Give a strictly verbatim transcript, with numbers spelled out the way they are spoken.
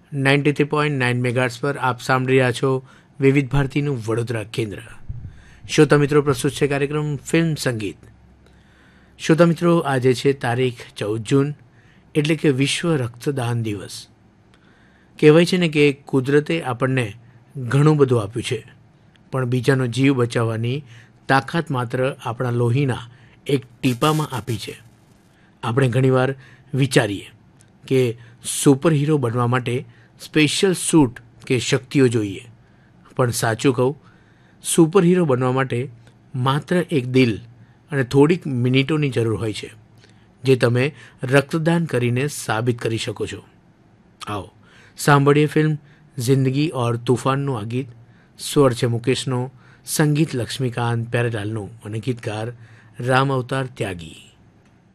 Ninety three point nine megahertz પર આપ સાંભળી રહ્યા છો વિવિધ ભારતીનું વડોદરા કેન્દ્ર. શ્રોતા મિત્રો, પ્રસ્તુત છે કાર્યક્રમ ફિલ્મ સંગીત. શ્રોતા મિત્રો, આજે છે તારીખ ચૌદ જૂન, એટલે કે વિશ્વ રક્તદાન દિવસ. કહેવાય છે ને કે કુદરતે આપણને ઘણું બધું આપ્યું છે, પણ બીજાનો જીવ બચાવવાની તાકાત માત્ર આપણા લોહીના એક ટીપામાં આપી છે. આપણે ઘણીવાર વિચારીએ કે સુપર હીરો બનવા માટે સ્પેશિયલ સૂટ કે શક્તિઓ જોઈએ, પણ સાચું કહું, સુપર હીરો બનવા માટે માત્ર એક દિલ અને થોડીક મિનિટોની જરૂર હોય છે, જે તમે રક્તદાન કરીને સાબિત કરી શકો છો. આવો સાંભળીએ ફિલ્મ જિંદગી ઓર તૂફાનનું આ ગીત. સ્વર છે મુકેશનો, સંગીત લક્ષ્મીકાંત પ્યારેલાલનું અને ગીતકાર રામ અવતાર ત્યાગી.